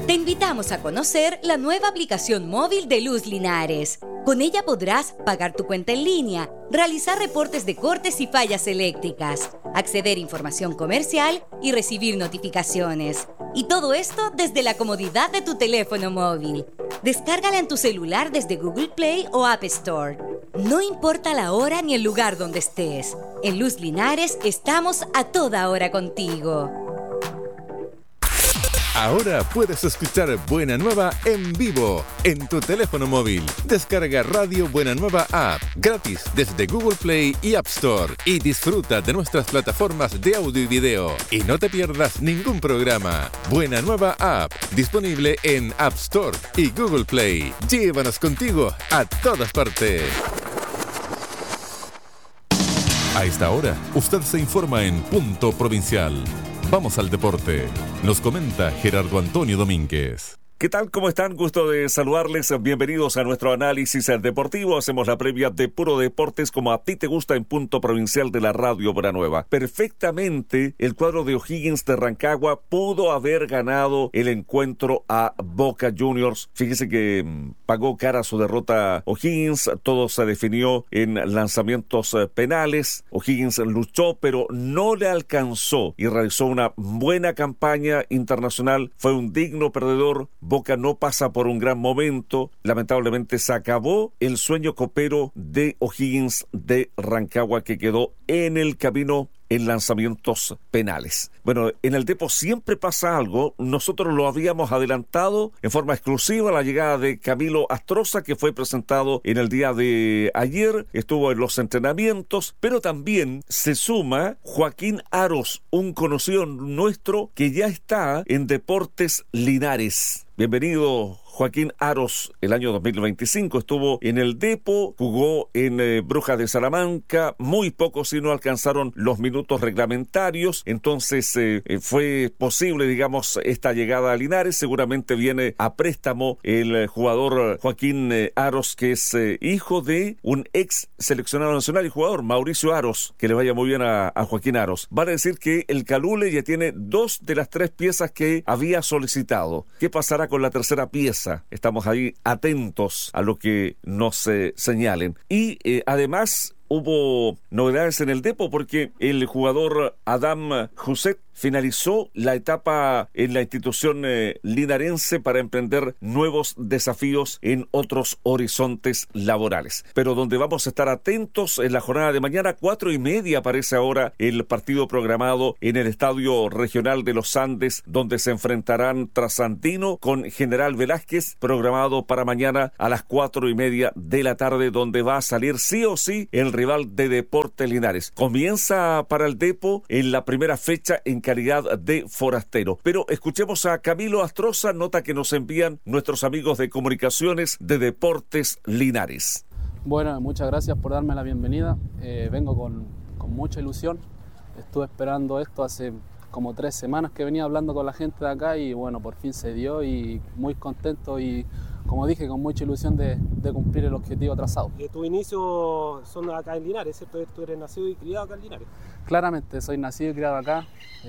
Te invitamos a conocer la nueva aplicación móvil de Luz Linares. Con ella podrás pagar tu cuenta en línea, realizar reportes de cortes y fallas eléctricas, acceder a información comercial y recibir notificaciones. Y todo esto desde la comodidad de tu teléfono móvil. Descárgala en tu celular desde Google Play o App Store. No importa la hora ni el lugar donde estés. En Luz Linares estamos a toda hora contigo. Ahora puedes escuchar Buena Nueva en vivo en tu teléfono móvil. Descarga Radio Buena Nueva App gratis desde Google Play y App Store y disfruta de nuestras plataformas de audio y video. Y no te pierdas ningún programa. Buena Nueva App, disponible en App Store y Google Play. Llévanos contigo a todas partes. A esta hora, usted se informa en Punto Provincial. Vamos al deporte. Nos comenta Gerardo Antonio Domínguez. ¿Qué tal? ¿Cómo están? Gusto de saludarles. Bienvenidos a nuestro análisis deportivo. Hacemos la previa de Puro Deportes como a ti te gusta en Punto Provincial de la Radio Buena Nueva. Perfectamente, el cuadro de O'Higgins de Rancagua pudo haber ganado el encuentro a Boca Juniors. Fíjese que pagó cara su derrota O'Higgins. Todo se definió en lanzamientos penales. O'Higgins luchó, pero no le alcanzó y realizó una buena campaña internacional. Fue un digno perdedor. Boca no pasa por un gran momento. Lamentablemente se acabó el sueño copero de O'Higgins de Rancagua, que quedó en el camino en lanzamientos penales. Bueno, en el Depo siempre pasa algo. Nosotros lo habíamos adelantado en forma exclusiva, la llegada de Camilo Astroza, que fue presentado en el día de ayer, estuvo en los entrenamientos, pero también se suma Joaquín Aros, un conocido nuestro que ya está en Deportes Linares. Bienvenido, Joaquín Aros. El año 2025 estuvo en el Depo, jugó en Brujas de Salamanca, muy pocos si no alcanzaron los minutos reglamentarios, entonces fue posible, digamos, esta llegada a Linares. Seguramente viene a préstamo el jugador Joaquín Aros, que es hijo de un ex seleccionado nacional y jugador, Mauricio Aros. Que le vaya muy bien a Joaquín Aros. Vale decir que el Calule ya tiene 2 de las 3 piezas que había solicitado. ¿Qué pasará con la tercera pieza? Estamos ahí atentos a lo que nos señalen. Y además hubo novedades en el Depo porque el jugador Adam Juset finalizó la etapa en la institución linarense para emprender nuevos desafíos en otros horizontes laborales. Pero donde vamos a estar atentos en la jornada de mañana, 4:30 aparece ahora el partido programado en el Estadio Regional de los Andes, donde se enfrentarán Trasandino con General Velázquez, programado para mañana a las 4:30 de la tarde, donde va a salir sí o sí el rival de Deportes Linares. Comienza para el Depo en la primera fecha en calidad de forastero. Pero escuchemos a Camilo Astroza, nota que nos envían nuestros amigos de comunicaciones de Deportes Linares. Bueno, muchas gracias por darme la bienvenida. Vengo con mucha ilusión. Estuve esperando esto hace como 3 semanas que venía hablando con la gente de acá y bueno, por fin se dio y muy contento y, como dije, con mucha ilusión de cumplir el objetivo trazado. Tus inicios son acá en Linares, ¿cierto? Tú eres nacido y criado acá en Linares. Claramente, soy nacido y criado acá.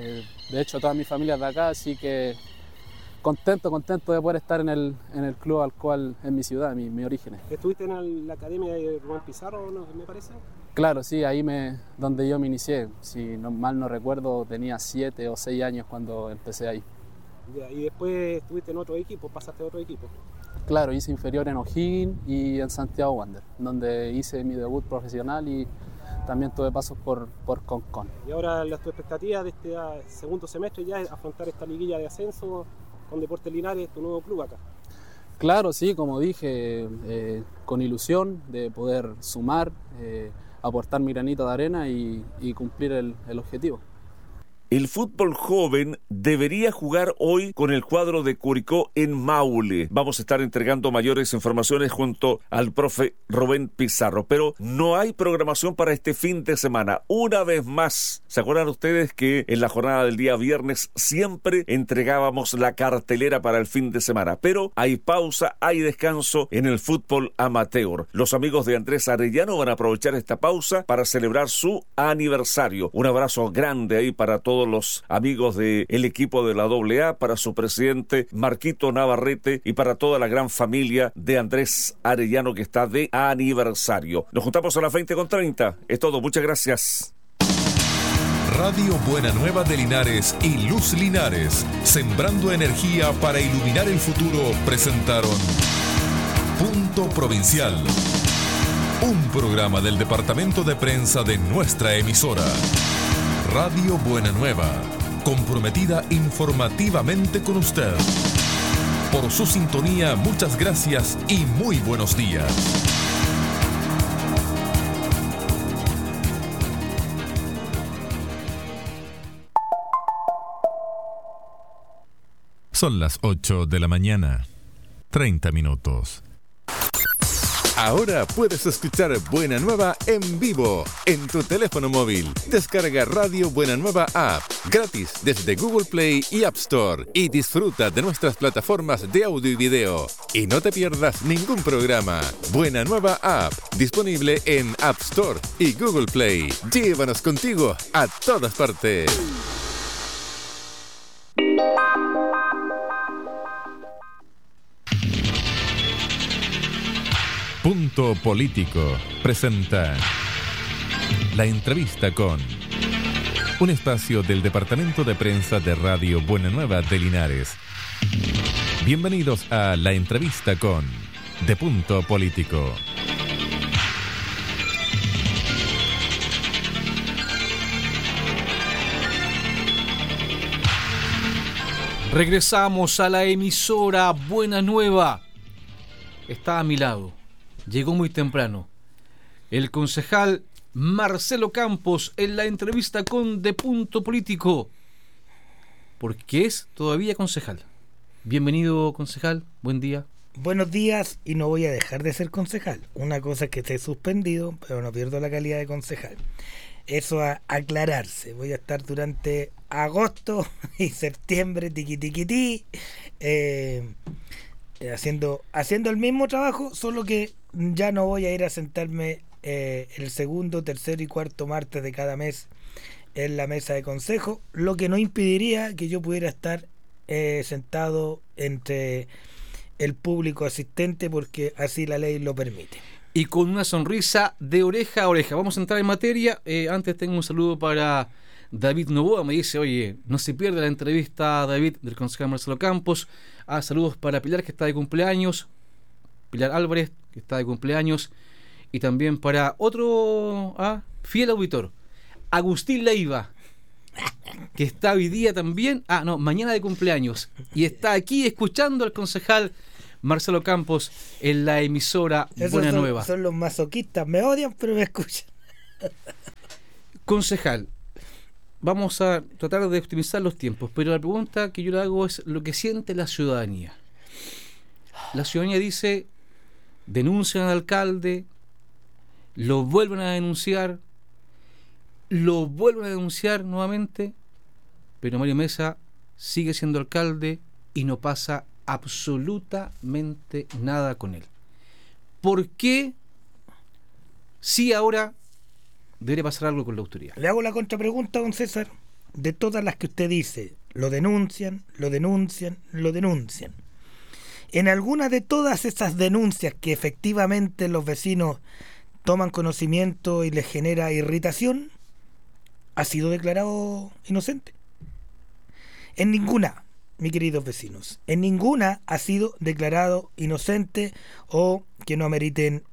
De hecho, toda mi familia es de acá, así que contento de poder estar en el club al cual es mi ciudad, mi origen. ¿Estuviste en la academia de Rubén Pizarro, me parece? Claro, sí, ahí donde yo me inicié. Si mal no recuerdo, tenía 7 o 6 años cuando empecé ahí. Ya, y después estuviste en otro equipo, pasaste a otro equipo. Claro, hice inferior en O'Higgins y en Santiago Wander, donde hice mi debut profesional y también tuve pasos por Concon. Y ahora tu expectativa de este segundo semestre ya es afrontar esta liguilla de ascenso con Deportes Linares, tu nuevo club acá. Claro, sí, como dije, con ilusión de poder sumar, aportar mi granito de arena y cumplir el objetivo. El fútbol joven debería jugar hoy con el cuadro de Curicó en Maule. Vamos a estar entregando mayores informaciones junto al profe Rubén Pizarro, pero no hay programación para este fin de semana. Una vez más, ¿se acuerdan ustedes que en la jornada del día viernes siempre entregábamos la cartelera para el fin de semana? Pero hay pausa, hay descanso en el fútbol amateur. Los amigos de Andrés Arellano van a aprovechar esta pausa para celebrar su aniversario. Un abrazo grande ahí para todos todos los amigos del equipo de la AA, para su presidente Marquito Navarrete y para toda la gran familia de Andrés Arellano, que está de aniversario. Nos juntamos a las 20:30. Es todo, muchas gracias. Radio Buena Nueva de Linares y Luz Linares, sembrando energía para iluminar el futuro, presentaron Punto Provincial, un programa del departamento de prensa de nuestra emisora. Radio Buena Nueva, comprometida informativamente con usted. Por su sintonía, muchas gracias y muy buenos días. Son las 8 de la mañana, 30 minutos. Ahora puedes escuchar Buena Nueva en vivo en tu teléfono móvil. Descarga Radio Buena Nueva App gratis desde Google Play y App Store y disfruta de nuestras plataformas de audio y video. Y no te pierdas ningún programa. Buena Nueva App, disponible en App Store y Google Play. Llévanos contigo a todas partes. Punto Político presenta La Entrevista con, un espacio del Departamento de Prensa de Radio Buena Nueva de Linares. Bienvenidos a La Entrevista con de Punto Político. Regresamos a la emisora Buena Nueva. Está a mi lado. Llegó muy temprano el concejal Marcelo Campos en la entrevista con De Punto Político, porque es todavía concejal. Bienvenido, concejal, buen día. Buenos días, y no voy a dejar de ser concejal. Una cosa es que esté suspendido, pero no pierdo la calidad de concejal. Eso a aclararse. Voy a estar durante agosto y septiembre, tiqui, haciendo el mismo trabajo, solo que ya no voy a ir a sentarme el segundo, tercero y cuarto martes de cada mes en la mesa de consejo, lo que no impediría que yo pudiera estar sentado entre el público asistente, porque así la ley lo permite. Y con una sonrisa de oreja a oreja. Vamos a entrar en materia. Antes tengo un saludo para David Novoa. Me dice, oye, no se pierda la entrevista, David, del concejal Marcelo Campos. Saludos para Pilar, que está de cumpleaños, Pilar Álvarez, que está de cumpleaños, y también para otro fiel auditor, Agustín Leiva, que está hoy día también, mañana de cumpleaños, y está aquí escuchando al concejal Marcelo Campos en la emisora Buena Nueva. Son los masoquistas, me odian pero me escuchan. Concejal, vamos a tratar de optimizar los tiempos, pero la pregunta que yo le hago es lo que siente la ciudadanía. La ciudadanía dice, denuncian al alcalde, lo vuelven a denunciar nuevamente, pero Mario Mesa sigue siendo alcalde y no pasa absolutamente nada con él. ¿Por qué sí ahora debería pasar algo con la autoridad? Le hago la contrapregunta, don César. De todas las que usted dice, lo denuncian. En alguna de todas esas denuncias que efectivamente los vecinos toman conocimiento y les genera irritación, ¿ha sido declarado inocente? En ninguna, mis queridos vecinos, en ninguna ha sido declarado inocente o que no ameriten,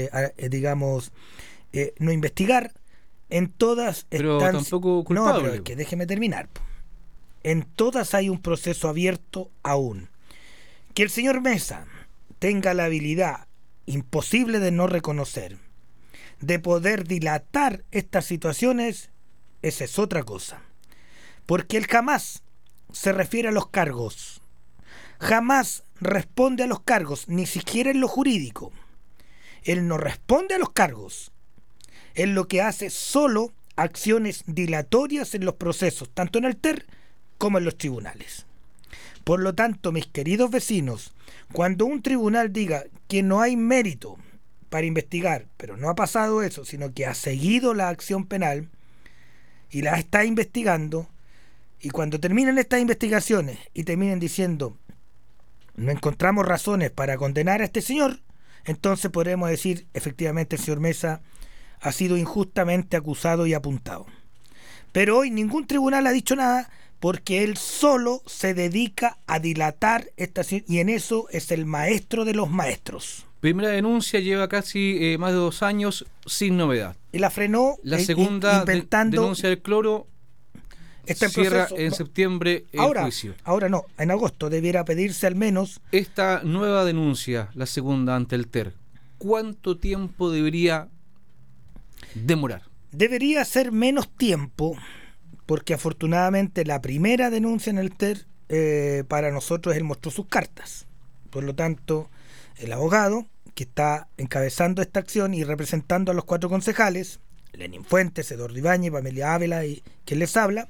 no investigar. En todas pero están... tampoco culpable. No, pero es que déjeme terminar. En todas hay un proceso abierto aún. Que el señor Mesa tenga la habilidad imposible de no reconocer, de poder dilatar estas situaciones, esa es otra cosa. Porque él jamás se refiere a los cargos, jamás responde a los cargos, ni siquiera en lo jurídico. Él no responde a los cargos. Él lo que hace solo acciones dilatorias en los procesos, tanto en el TER como en los tribunales. Por lo tanto, mis queridos vecinos, cuando un tribunal diga que no hay mérito para investigar, pero no ha pasado eso, sino que ha seguido la acción penal y la está investigando, Y cuando terminen estas investigaciones y terminen diciendo no encontramos razones para condenar a este señor, entonces podremos decir efectivamente el señor Mesa ha sido injustamente acusado y apuntado. Pero hoy ningún tribunal ha dicho nada porque él solo se dedica a dilatar esta, y en eso es el maestro de los maestros. Primera denuncia lleva casi más de 2 años sin novedad. Y la frenó. La segunda inventando, denuncia del cloro está en cierra proceso. en septiembre el juicio. Ahora no, en agosto debiera pedirse al menos. Esta nueva denuncia, la segunda ante el TER, ¿cuánto tiempo debería demorar? Debería ser menos tiempo, porque afortunadamente la primera denuncia en el TER para nosotros él mostró sus cartas. Por lo tanto, el abogado que está encabezando esta acción y representando a los 4 concejales, Lenín Fuentes, Eduardo Ibáñez, Pamela Ávila y quien les habla,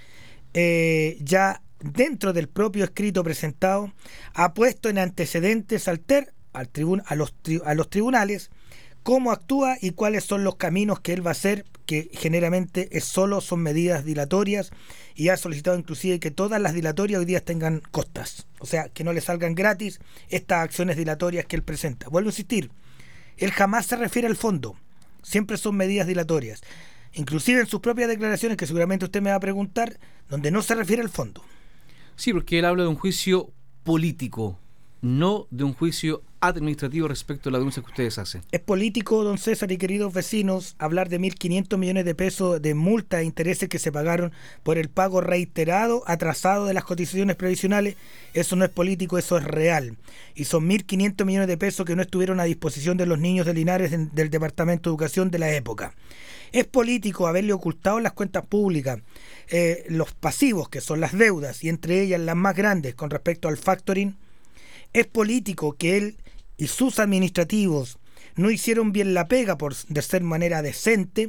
ya dentro del propio escrito presentado ha puesto en antecedentes al TER, a los tribunales, cómo actúa y cuáles son los caminos que él va a hacer, que generalmente solo son medidas dilatorias, y ha solicitado inclusive que todas las dilatorias hoy día tengan costas, o sea, que no le salgan gratis estas acciones dilatorias que él presenta. Vuelvo a insistir, él jamás se refiere al fondo, siempre son medidas dilatorias, inclusive en sus propias declaraciones, que seguramente usted me va a preguntar, donde no se refiere al fondo. Sí, porque él habla de un juicio político, no de un juicio administrativo respecto a la denuncia que ustedes hacen. Es político, don César y queridos vecinos, hablar de 1.500 millones de pesos de multa e intereses que se pagaron por el pago reiterado, atrasado de las cotizaciones previsionales. Eso no es político, eso es real. Y son 1.500 millones de pesos que no estuvieron a disposición de los niños de Linares del Departamento de Educación de la época. Es político haberle ocultado en las cuentas públicas los pasivos, que son las deudas, y entre ellas las más grandes con respecto al factoring. Es político que él y sus administrativos no hicieron bien la pega de ser manera decente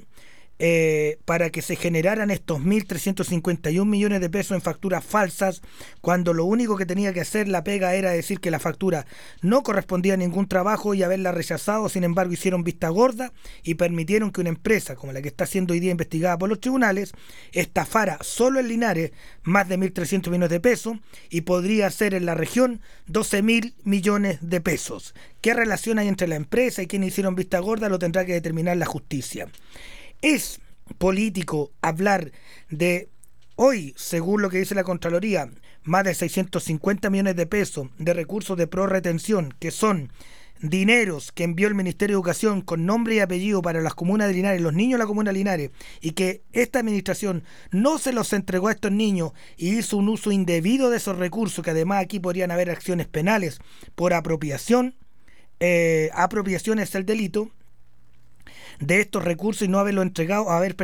para que se generaran estos 1.351 millones de pesos en facturas falsas, cuando lo único que tenía que hacer la pega era decir que la factura no correspondía a ningún trabajo y haberla rechazado. Sin embargo, hicieron vista gorda y permitieron que una empresa como la que está siendo hoy día investigada por los tribunales estafara solo en Linares más de 1.300 millones de pesos y podría ser en la región 12.000 millones de pesos. ¿Qué relación hay entre la empresa y quienes hicieron vista gorda? Lo tendrá que determinar la justicia. Es político hablar de hoy, según lo que dice la Contraloría, más de 650 millones de pesos de recursos de prorretención, que son dineros que envió el Ministerio de Educación con nombre y apellido para las comunas de Linares, los niños de la comuna de Linares, y que esta administración no se los entregó a estos niños y hizo un uso indebido de esos recursos, que además aquí podrían haber acciones penales por apropiación. Apropiación es el delito de estos recursos y no haberlo entregado, haber